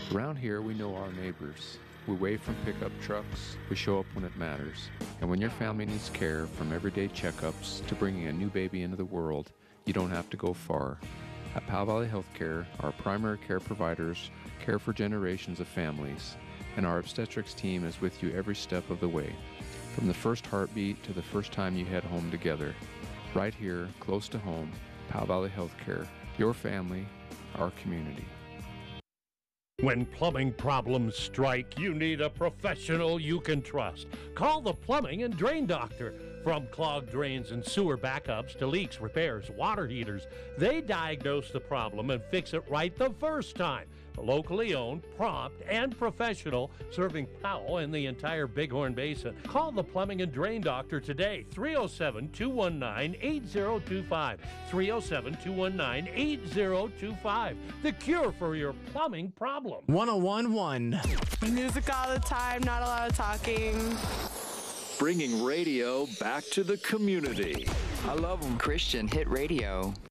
Around here, we know our neighbors. We wave from pickup trucks, we show up when it matters. And when your family needs care, from everyday checkups to bringing a new baby into the world, you don't have to go far. At Powell Valley Healthcare, our primary care providers care for generations of families, and our obstetrics team is with you every step of the way. From the first heartbeat to the first time you head home together. Right here, close to home, Powell Valley Healthcare, your family, our community. When plumbing problems strike, you need a professional you can trust. Call the Plumbing and Drain Doctor. From clogged drains and sewer backups to leaks, repairs, water heaters, they diagnose the problem and fix it right the first time. Locally owned, prompt, and professional, serving Powell and the entire Bighorn Basin. Call the Plumbing and Drain Doctor today, 307-219-8025. 307-219-8025. The cure for your plumbing problem. 101.1. Music all the time, not a lot of talking. Bringing radio back to the community. I love them. Christian Hit Radio.